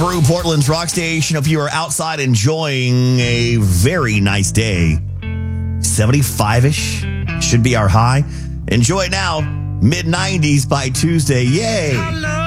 through Portland's Rock Station. If you are outside enjoying a very nice day, 75-ish should be our high. Enjoy it now. Mid-90s by Tuesday. Yay.